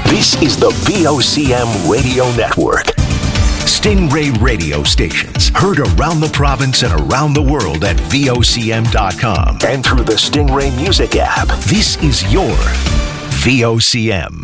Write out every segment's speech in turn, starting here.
This is the VOCM Radio Network. Stingray radio stations heard around the province and around the world at VOCM.com and through the Stingray Music app. This is your VOCM.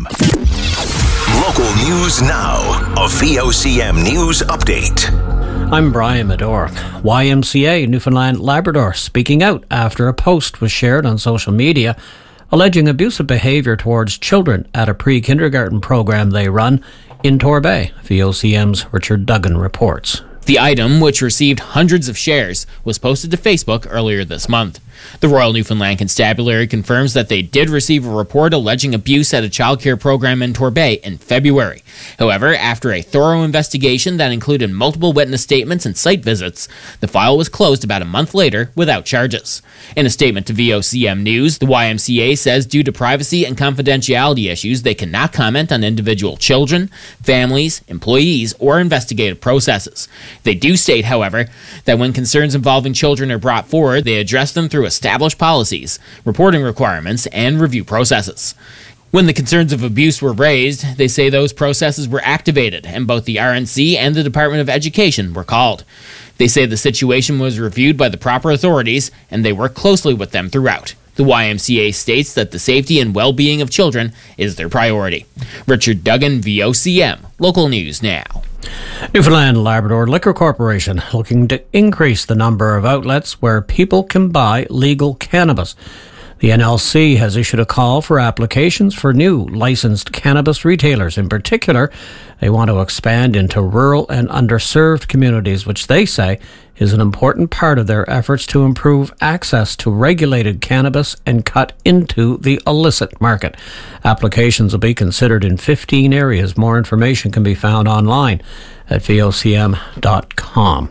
Local news now. A VOCM news update. I'm Brian Medor. YMCA Newfoundland Labrador speaking out after a post was shared on social media alleging abusive behaviour towards children at a pre-kindergarten program they run in Torbay. VOCM's Richard Duggan reports. The item, which received hundreds of shares, was posted to Facebook earlier this month. The Royal Newfoundland Constabulary confirms that they did receive a report alleging abuse at a childcare program in Torbay in February. However, after a thorough investigation that included multiple witness statements and site visits, the file was closed about a month later without charges. In a statement to VOCM News, the YMCA says due to privacy and confidentiality issues, they cannot comment on individual children, families, employees, or investigative processes. They do state, however, that when concerns involving children are brought forward, they address them through established policies, reporting requirements, and review processes. When the concerns of abuse were raised, they say those processes were activated, and both the RNC and the Department of Education were called. They say the situation was reviewed by the proper authorities, and they work closely with them throughout. The YMCA states that the safety and well-being of children is their priority. Richard Duggan, VOCM, Local News Now. Newfoundland Labrador Liquor Corporation looking to increase the number of outlets where people can buy legal cannabis. The NLC has issued a call for applications for new licensed cannabis retailers. In particular, they want to expand into rural and underserved communities, which they say is an important part of their efforts to improve access to regulated cannabis and cut into the illicit market. Applications will be considered in 15 areas. More information can be found online at vocm.com.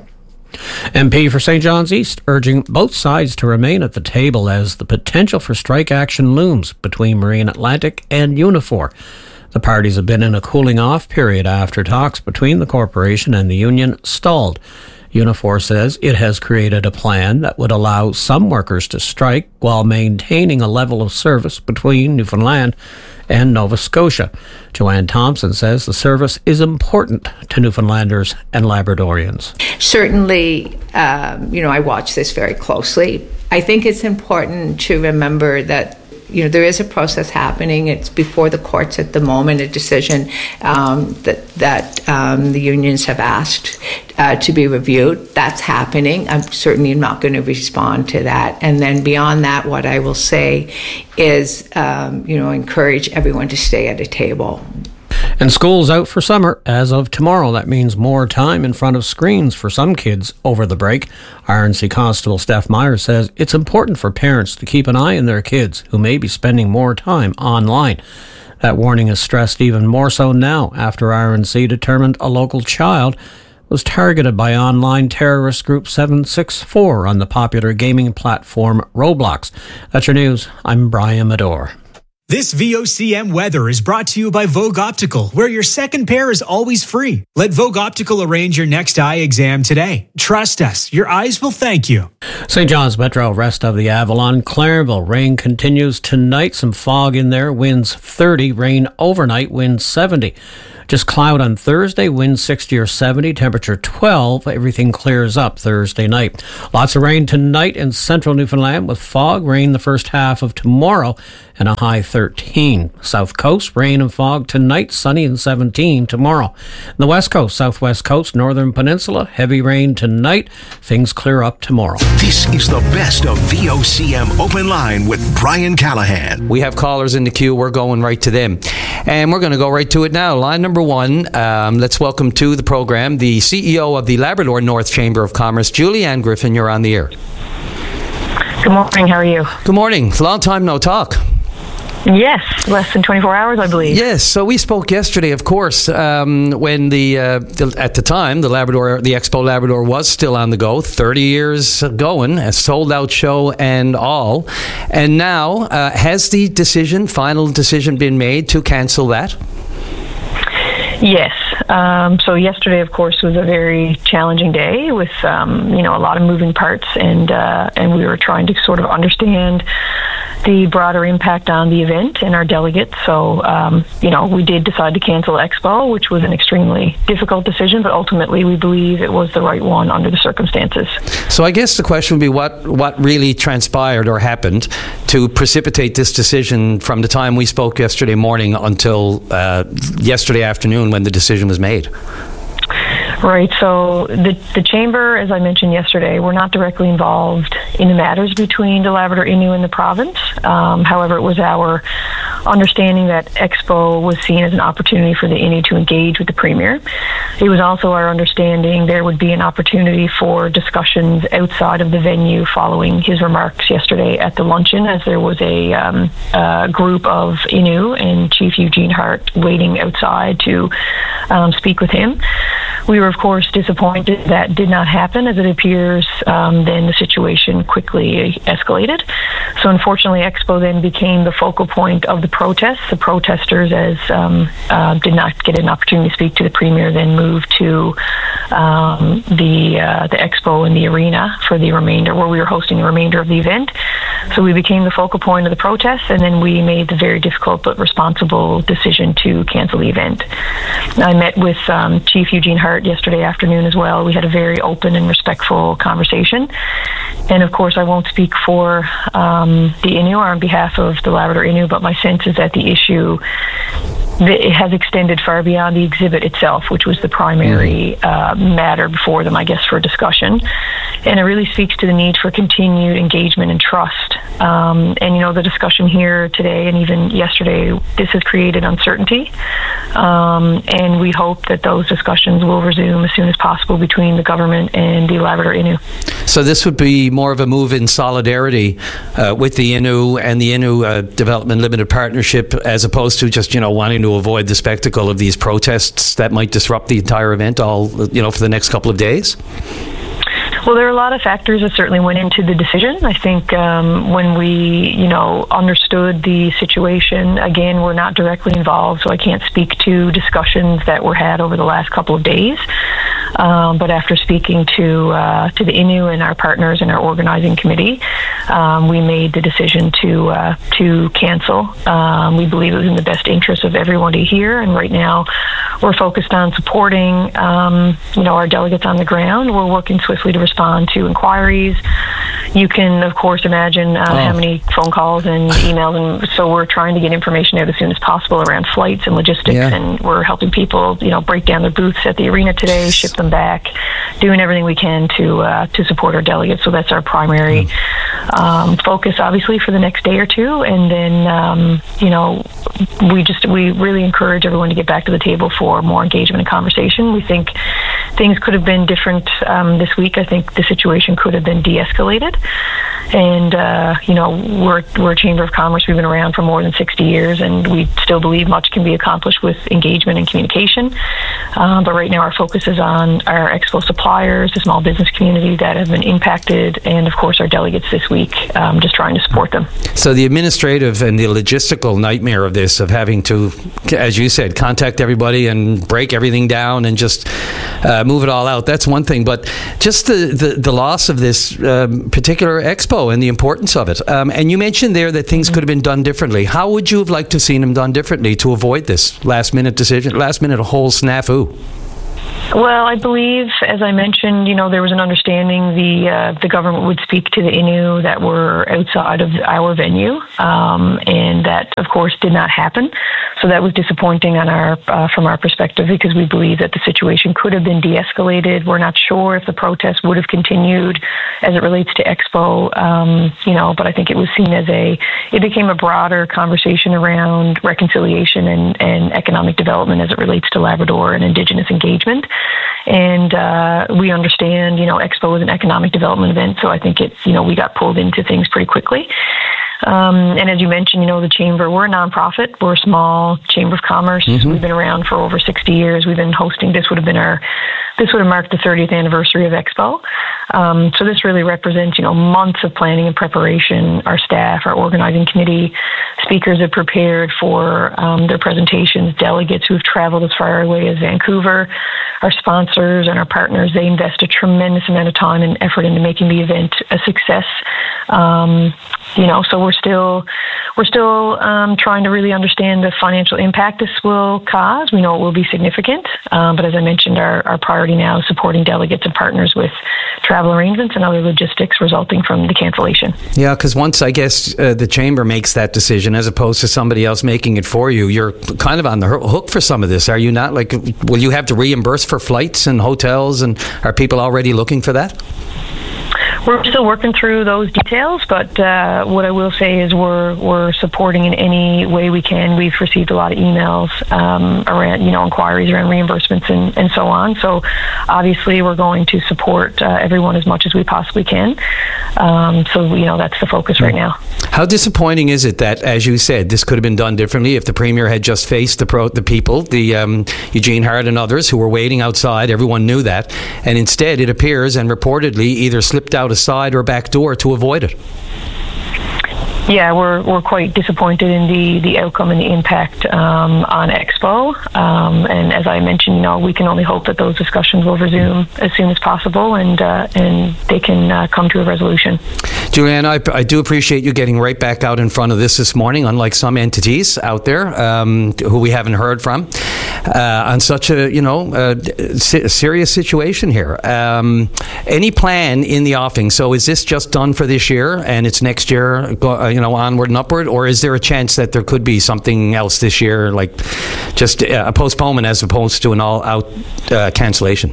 MP for St. John's East urging both sides to remain at the table as the potential for strike action looms between Marine Atlantic and Unifor. The parties have been in a cooling-off period after talks between the corporation and the union stalled. Unifor says it has created a plan that would allow some workers to strike while maintaining a level of service between Newfoundland and Nova Scotia. Joanne Thompson says the service is important to Newfoundlanders and Labradorians. Certainly, I watch this very closely. I think it's important to remember that there is a process happening. It's before the courts at the moment, a decision that the unions have asked to be reviewed. That's happening. I'm certainly not going to respond to that. And then beyond that, what I will say is, encourage everyone to stay at a table. And school's out for summer as of tomorrow. That means more time in front of screens for some kids over the break. RNC Constable Steph Myers says it's important for parents to keep an eye on their kids who may be spending more time online. That warning is stressed even more so now after RNC determined a local child was targeted by online terrorist group 764 on the popular gaming platform Roblox. That's your news. I'm Brian Medor. This VOCM weather is brought to you by Vogue Optical, where your second pair is always free. Let Vogue Optical arrange your next eye exam today. Trust us, your eyes will thank you. St. John's Metro, rest of the Avalon, Clarenville. Rain continues tonight. Some fog in there. Winds 30. Rain overnight. Winds 70. Just cloud on Thursday, winds 60 or 70, temperature 12. Everything clears up Thursday night. Lots of rain tonight in central Newfoundland with fog, rain the first half of tomorrow, and a high 13. South Coast, rain and fog tonight, sunny and 17 tomorrow. The West Coast, Southwest Coast, Northern Peninsula, heavy rain tonight. Things clear up tomorrow. This is the best of VOCM Open Line with Brian Callahan. We have callers in the queue. We're going right to them. And we're going to go right to it now. Line number one, let's welcome to the program the CEO of the Labrador North Chamber of Commerce, Julianne Griffin. You're on the air. Good morning. How are you? Good morning. Long time no talk. Yes, less than 24 hours, I believe. Yes, so we spoke yesterday, of course, when at the time, the Expo Labrador was still on the go, 30 years going, a sold-out show and all. And now, has the final decision been made to cancel that? Yes. So yesterday, of course, was a very challenging day with, a lot of moving parts, and we were trying to sort of understand the broader impact on the event and our delegates. So, we did decide to cancel Expo, which was an extremely difficult decision, but ultimately we believe it was the right one under the circumstances. So I guess the question would be what really transpired or happened to precipitate this decision from the time we spoke yesterday morning until yesterday afternoon when the decision was made? Right. So the Chamber, as I mentioned yesterday, we're not directly involved in the matters between the Labrador Innu and the province. However, it was our understanding that Expo was seen as an opportunity for the Innu to engage with the Premier. It was also our understanding there would be an opportunity for discussions outside of the venue following his remarks yesterday at the luncheon, as there was a group of Innu and Chief Eugene Hart waiting outside to speak with him. We were, of course, disappointed that did not happen, as it appears then the situation quickly escalated. So unfortunately, Expo then became the focal point of the protests. The protesters, as did not get an opportunity to speak to the Premier, then moved to the Expo in the arena for the remainder, where we were hosting the remainder of the event. So we became the focal point of the protests, and then we made the very difficult but responsible decision to cancel the event. I met with Chief Eugene Hart yesterday afternoon as well. We had a very open and respectful conversation. And of course, I won't speak for the Innu or on behalf of the Labrador Innu, but my sense is that the issue it has extended far beyond the exhibit itself, which was the primary matter before them, I guess, for discussion. And it really speaks to the need for continued engagement and trust. And, the discussion here today and even yesterday, this has created uncertainty. And we hope that those discussions will resume as soon as possible between the government and the Labrador Innu. So this would be more of a move in solidarity with the Innu and the Innu Development Limited Partnership, as opposed to just, wanting to avoid the spectacle of these protests that might disrupt the entire event all, for the next couple of days? Well, there are a lot of factors that certainly went into the decision. I think when we, understood the situation, again, we're not directly involved, so I can't speak to discussions that were had over the last couple of days. But after speaking to the Innu and our partners in our organizing committee, we made the decision to cancel. We believe it was in the best interest of everyone to hear, and right now we're focused on supporting, our delegates on the ground. We're working swiftly to respond to inquiries. You can, of course, imagine how many phone calls and emails, and so we're trying to get information out as soon as possible around flights and logistics, and we're helping people, break down their booths at the arena today, ship them back, doing everything we can to support our delegates. So that's our primary focus, obviously, for the next day or two, and then, we really encourage everyone to get back to the table for more engagement and conversation. We think things could have been different this week. I think the situation could have been de-escalated. And, we're a Chamber of Commerce. We've been around for more than 60 years, and we still believe much can be accomplished with engagement and communication. But right now our focus is on our Expo suppliers, the small business community that have been impacted, and, of course, our delegates this week, just trying to support them. So the administrative and the logistical nightmare of this, of having to, as you said, contact everybody and break everything down and just move it all out, that's one thing. But just the loss of this particular Expo and the importance of it. And you mentioned there that things could have been done differently. How would you have liked to have seen them done differently to avoid this last-minute decision, last-minute whole snafu? Well, I believe, as I mentioned, there was an understanding the government would speak to the Innu that were outside of our venue, and that, of course, did not happen. So that was disappointing on from our perspective, because we believe that the situation could have been de-escalated. We're not sure if the protest would have continued as it relates to Expo, but I think it was seen as it became a broader conversation around reconciliation and economic development as it relates to Labrador and Indigenous engagement. And we understand, Expo is an economic development event, so I think it's, we got pulled into things pretty quickly. And as you mentioned, the Chamber, we're a nonprofit. We're a small Chamber of Commerce. Mm-hmm. We've been around for over 60 years. We've been hosting. This would have marked the 30th anniversary of Expo. So this really represents, months of planning and preparation. Our staff, our organizing committee, speakers have prepared for their presentations, delegates who have traveled as far away as Vancouver, our sponsors and our partners. They invest a tremendous amount of time and effort into making the event a success. So we're still trying to really understand the financial impact this will cause. We know it will be significant, but as I mentioned, our priority now is supporting delegates and partners with travel arrangements and other logistics resulting from the cancellation. Yeah, because once, I guess, the Chamber makes that decision as opposed to somebody else making it for you, you're kind of on the hook for some of this, are you not? Like, will you have to reimburse for flights and hotels, and are people already looking for that? We're still working through those details, but what I will say is we're supporting in any way we can. We've received a lot of emails around, inquiries around reimbursements and so on. So obviously we're going to support everyone as much as we possibly can. So that's the focus right now. How disappointing is it that, as you said, this could have been done differently if the Premier had just faced the people, Eugene Hart and others who were waiting outside? Everyone knew that. And instead, it appears, and reportedly, either slipped out a side or back door to avoid it. Yeah, we're quite disappointed in the outcome and the impact on Expo. And as I mentioned, we can only hope that those discussions will resume as soon as possible and they can come to a resolution. Julianne, I do appreciate you getting right back out in front of this morning, unlike some entities out there who we haven't heard from on such a serious situation here. Any plan in the offing? So is this just done for this year and it's next year? Onward and upward, or is there a chance that there could be something else this year, like just a postponement as opposed to an all-out cancellation?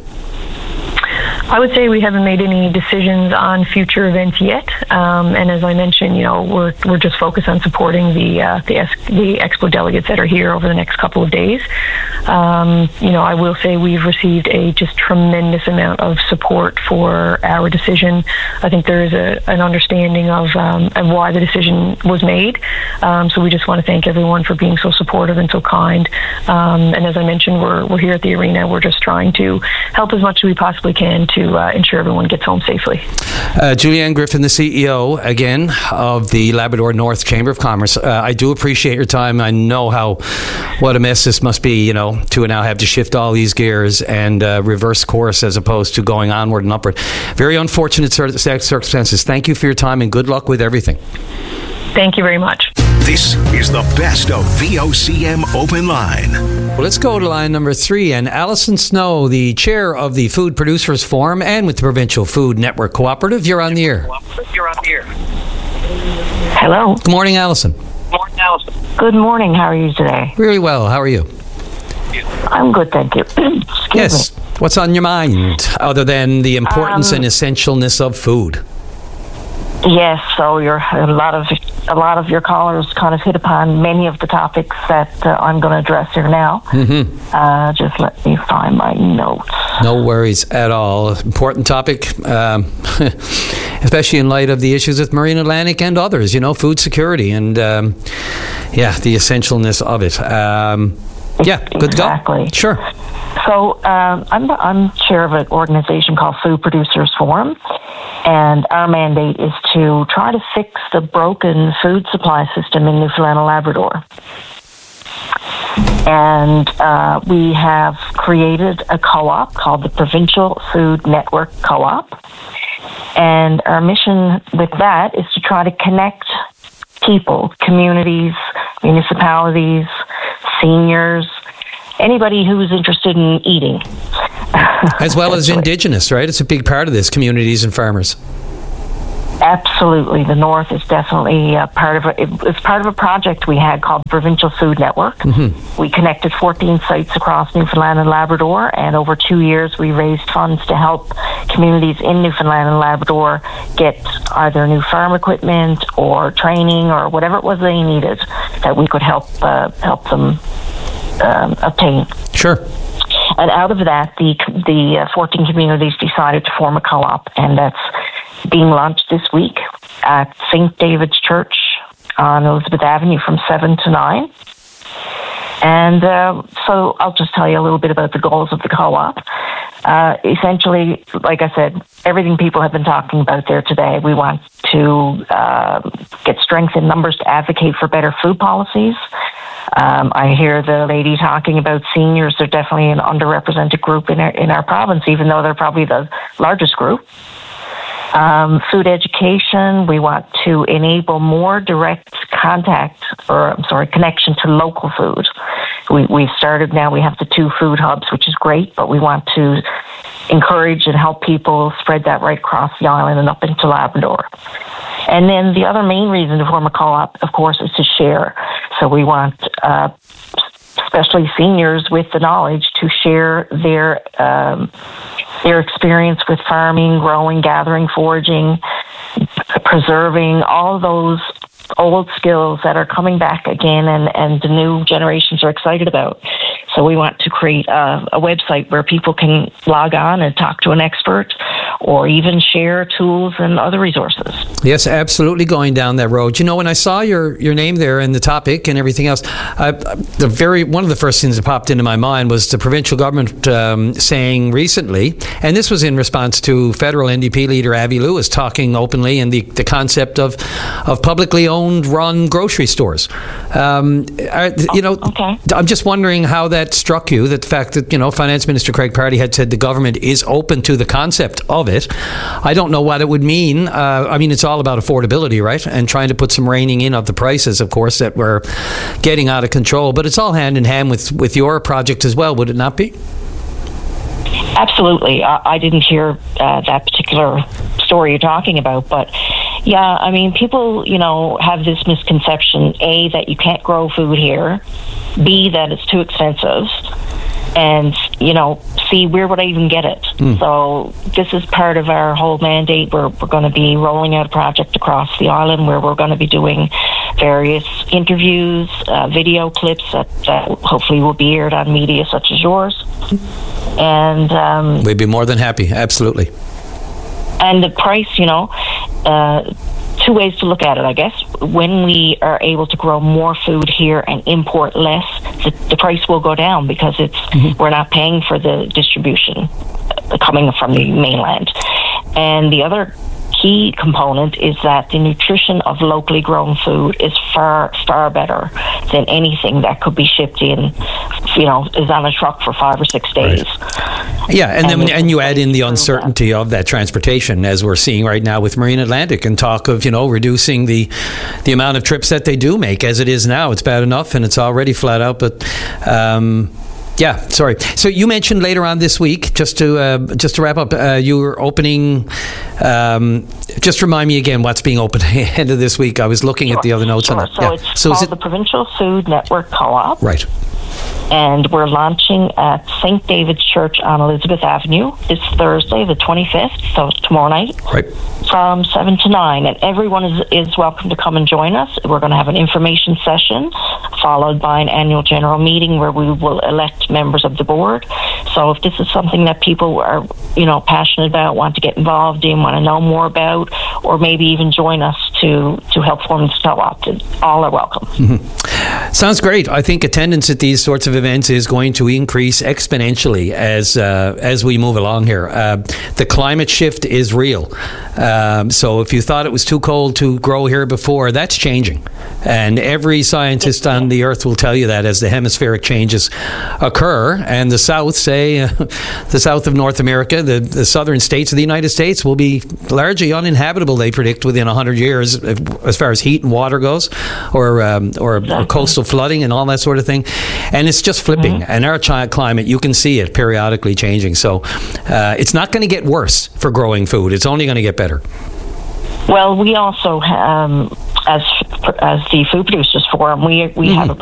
I would say we haven't made any decisions on future events yet, and as I mentioned, we're just focused on supporting the Expo delegates that are here over the next couple of days. I will say we've received a just tremendous amount of support for our decision. I think there is an understanding of why the decision was made. So we just want to thank everyone for being so supportive and so kind. And as I mentioned, we're here at the arena. We're just trying to help as much as we possibly can to ensure everyone gets home safely. Julianne Griffin, the CEO, again, of the Labrador North Chamber of Commerce. I do appreciate your time. I know what a mess this must be, to now have to shift all these gears and reverse course as opposed to going onward and upward. Very unfortunate circumstances. Thank you for your time and good luck with everything. Thank you very much. This is the best of VOCM Open Line. Well, let's go to line number 3. And Alison Snow, the chair of the Food Producers Forum and with the Provincial Food Network Cooperative, you're on the air. Hello. Good morning, Alison. Good morning. How are you today? Really well. How are you? I'm good, thank you. Yes. Me. What's on your mind other than the importance and essentialness of food? Yes, so a lot of your callers kind of hit upon many of the topics that I'm going to address here now. Mm-hmm. Just let me find my notes. No worries at all. Important topic, especially in light of the issues with Marine Atlantic and others. Food security and the essentialness of it. Good to go. Exactly. Sure. So I'm chair of an organization called Food Producers Forum, and our mandate is to try to fix the broken food supply system in Newfoundland and Labrador. And we have created a co-op called the Provincial Food Network Co-op, and our mission with that is to try to connect people, communities, municipalities, seniors, anybody who's interested in eating. As well as Indigenous, right? It's a big part of this, communities and farmers. Absolutely. The North is definitely part of it. It's part of a project we had called Provincial Food Network. Mm-hmm. We connected 14 sites across Newfoundland and Labrador, and over 2 years we raised funds to help communities in Newfoundland and Labrador get either new farm equipment or training or whatever it was they needed that we could help them obtain. Sure. And out of that, the 14 communities decided to form a co-op, and that's being launched this week at St. David's Church on Elizabeth Avenue from 7 to 9. And so I'll just tell you a little bit about the goals of the co-op. Essentially, like I said, everything people have been talking about there today. We want to get strength in numbers to advocate for better food policies. I hear the lady talking about seniors. They're definitely an underrepresented group in our province, even though they're probably the largest group. Food education. We want to enable more direct connection to local food. We've started now. We have the 2 food hubs, which is great, but we want to encourage and help people spread that right across the island and up into Labrador. And then the other main reason to form a co-op, of course, is to share. So we want especially seniors with the knowledge to share their experience with farming, growing, gathering, foraging, preserving, all those old skills that are coming back again and the new generations are excited about. So we want to create a website where people can log on and talk to an expert or even share tools and other resources. Yes, absolutely, going down that road. You know, when I saw your name there and the topic and everything else, one of the first things that popped into my mind was the provincial government saying recently, and this was in response to federal NDP leader Avi Lewis talking openly in the concept of publicly owned, run grocery stores. Okay. I'm just wondering how that struck you, that the fact that, Finance Minister Craig Pardy had said the government is open to the concept of it. I don't know what it would mean. It's all about affordability, right? And trying to put some reining in of the prices, of course, that were getting out of control. But it's all hand in hand with your project as well, would it not be? Absolutely. I didn't hear that particular story you're talking about, but yeah, people, have this misconception, A, that you can't grow food here, B, that it's too expensive, and, C, where would I even get it? So this is part of our whole mandate. We're going to be rolling out a project across the island where we're going to be doing various interviews, video clips that hopefully will be aired on media such as yours. And we'd be more than happy, absolutely. And the price, 2 ways to look at it, I guess. When we are able to grow more food here and import less, the price will go down because we're not paying for the distribution coming from the mainland. And the other key component is that the nutrition of locally grown food is far, far better than anything that could be shipped in, is on a truck for 5 or 6 days. Right. Yeah, and you add in the uncertainty of that transportation, as we're seeing right now with Marine Atlantic, and talk of, reducing the amount of trips that they do make. As it is now, it's bad enough, and it's already flat out, but... Yeah, sorry. So you mentioned later on this week, just to wrap up, you were opening. Just remind me again what's being opened at the end of this week. I was looking at the other notes on that. So it's called the Provincial Food Network Co-op. Right. And we're launching at St. David's Church on Elizabeth Avenue this Thursday, the 25th, so tomorrow night, right, from 7 to 9. And everyone is welcome to come and join us. We're going to have an information session followed by an annual general meeting where we will elect members of the board. So if this is something that people are, passionate about, want to get involved in, want to know more about, or maybe even join us to help form this co-op, all are welcome. Mm-hmm. Sounds great. I think attendance at these sorts of events is going to increase exponentially as we move along here. The climate shift is real. So if you thought it was too cold to grow here before, that's changing. And every scientist on the earth will tell you that as the hemispheric changes occur. And the South, the South of North America, the southern states of the United States will be largely uninhabitable, they predict, within 100 years as far as heat and water goes, or coastal flooding and all that sort of thing. And it's just flipping. Mm-hmm. And our climate, you can see it periodically changing. So it's not going to get worse for growing food. It's only going to get better. Well, we also, as the Food Producers Forum, we have a